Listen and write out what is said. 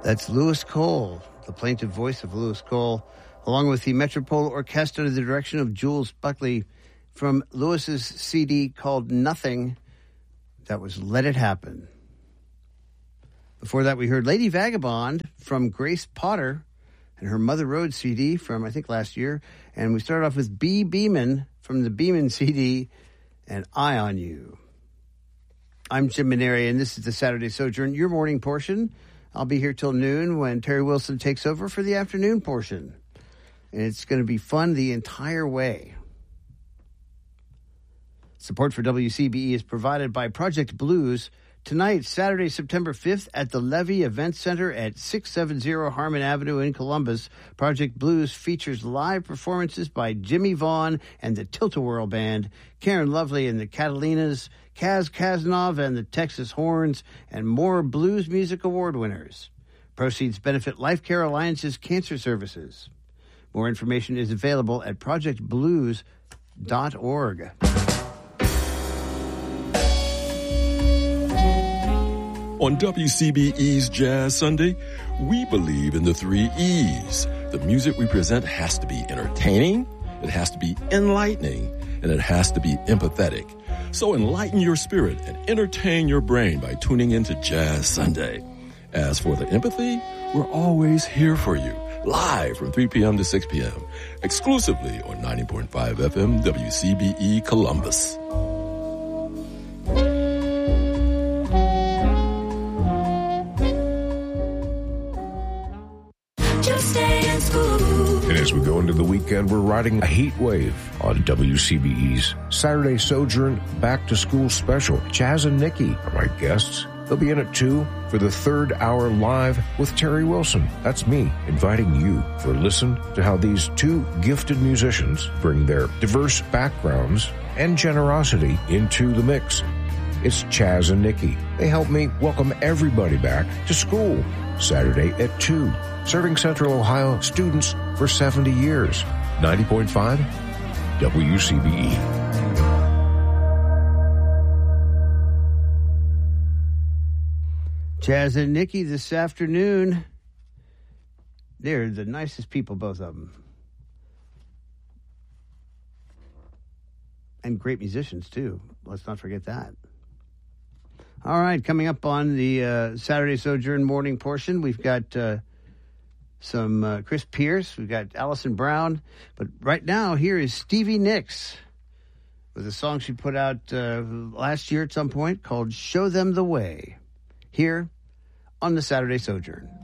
That's Louis Cole, the plaintive voice of Louis Cole, along with the Metropole Orchestra under the direction of Jules Buckley from Louis's CD called Nothing. That was Let It Happen. Before that, we heard Lady Vagabond from Grace Potter and her Mother Road CD from, I think, last year. And we started off with B. Beeman from the Beeman CD and Eye on You. I'm Jim Maneri, and this is the Saturday Sojourn, your morning portion. I'll be here till noon when Terry Wilson takes over for the afternoon portion. And it's going to be fun the entire way. Support for WCBE is provided by Project Blues. Tonight, Saturday, September 5th, at the Levy Event Center at 670 Harmon Avenue in Columbus, Project Blues features live performances by Jimmy Vaughn and the Tilt-A-Whirl Band, Karen Lovely and the Catalinas, Kaz Kaznov and the Texas Horns, and more Blues Music Award winners. Proceeds benefit Life Care Alliance's cancer services. More information is available at projectblues.org. On WCBE's Jazz Sunday, we believe in the 3 E's. The music we present has to be entertaining, it has to be enlightening, and it has to be empathetic. So enlighten your spirit and entertain your brain by tuning into Jazz Sunday. As for the empathy, we're always here for you, live from 3 p.m. to 6 p.m., exclusively on 90.5 FM WCBE Columbus. As we go into the weekend, we're riding a heat wave on WCBE's Saturday Sojourn Back to School Special. Chaz and Nikki are my guests. They'll be in at 2 for the 3rd hour live with Terry Wilson. That's me inviting you for a listen to how these 2 gifted musicians bring their diverse backgrounds and generosity into the mix. It's Chaz and Nikki. They help me welcome everybody back to school Saturday at 2. Serving Central Ohio students for 70 years. 90.5 WCBE. Chaz and Nikki this afternoon. They're the nicest people, both of them. And great musicians, too. Let's not forget that. All right, coming up on the Saturday Sojourn morning portion, we've got some Chris Pierce, we've got Allison Brown, but right now here is Stevie Nicks with a song she put out last year at some point called Show Them the Way, here on the Saturday Sojourn.